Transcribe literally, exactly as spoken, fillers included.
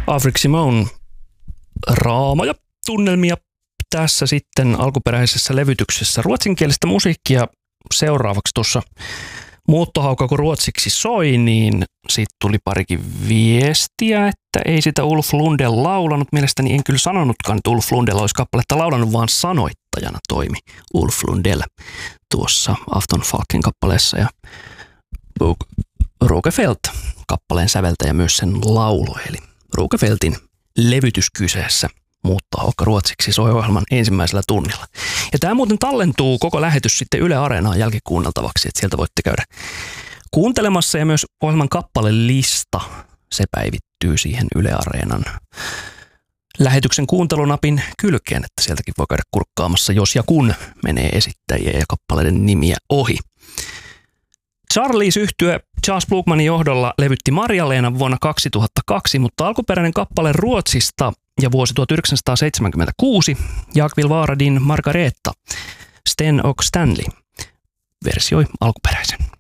Afrik Simon, raamoja tunnelmia tässä sitten alkuperäisessä levytyksessä. Ruotsinkielistä musiikkia seuraavaksi tuossa muuttohauka, kun ruotsiksi soi, niin siitä tuli parikin viestiä, että ei sitä Ulf Lundell laulanut. Mielestäni en kyllä sanonutkaan, että Ulf Lundell olisi kappaletta laulanut, vaan sanoittajana toimi Ulf Lundell tuossa Afton Falken kappaleessa. Ja Bug Rogefeldt kappaleen säveltäjä myös sen lauloi, eli Rogefeldtin levytys kyseessä. Muuttohauka ruotsiksi soi ohjelman ensimmäisellä tunnilla. Ja tämä muuten tallentuu koko lähetys sitten Yle Areenaan jälkikuunneltavaksi, että sieltä voitte käydä kuuntelemassa. Ja myös ohjelman kappalelista, se päivittyy siihen Yle Areenan lähetyksen kuuntelunapin kylkeen, että sieltäkin voi käydä kurkkaamassa, jos ja kun menee esittäjiä ja kappaleiden nimiä ohi. Charlies-yhtye Charles Blugmanin johdolla levytti Marja-Leena vuonna kaksituhattakaksi, mutta alkuperäinen kappale Ruotsista ja vuosi tuhatyhdeksänsataaseitsemänkymmentäkuusi Jag vill vara din Margareta, Sten och Stanley versioi alkuperäisen.